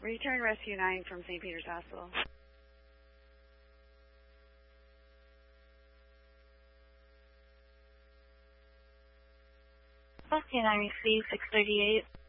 Return Rescue 9 from St. Peter's Hospital. Rescue 9 received 638.